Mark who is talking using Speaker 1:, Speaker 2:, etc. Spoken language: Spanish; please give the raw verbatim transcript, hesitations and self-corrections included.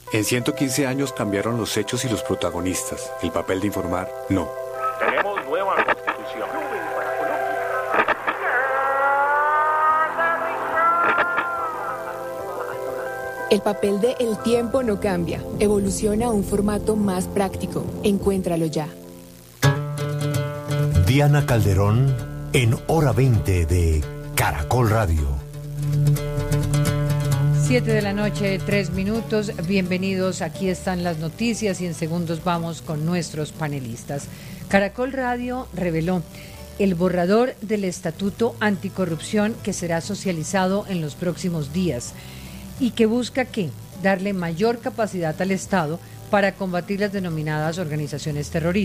Speaker 1: En ciento quince años cambiaron los hechos y los protagonistas. El papel de informar, no.
Speaker 2: Tenemos nueva constitución.
Speaker 3: El papel de El Tiempo no cambia. Evoluciona a un formato más práctico. Encuéntralo ya.
Speaker 4: Diana Calderón en Hora veinte de Caracol Radio.
Speaker 5: Siete de la noche, tres minutos. Bienvenidos. Aquí están las noticias y en segundos vamos con nuestros panelistas. Caracol Radio reveló el borrador del Estatuto Anticorrupción que será socializado en los próximos días y que busca ¿qué? Darle mayor capacidad al Estado para combatir las denominadas organizaciones terroristas.